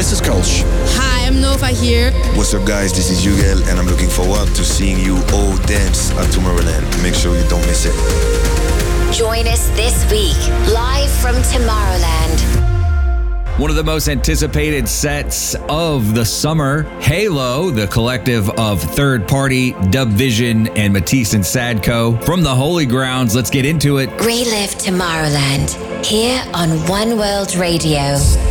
This is Kolsch. Hi, I'm Nova here. What's up, guys? This is Ugel, and I'm looking forward to seeing you all dance at Tomorrowland. Make sure you don't miss it. Join us this week, live from Tomorrowland. One of the most anticipated sets of the summer, Halo, the collective of Third Party, Dub Vision, and Matisse and Sadko. From the Holy Grounds, let's get into it. Relive Tomorrowland, here on One World Radio.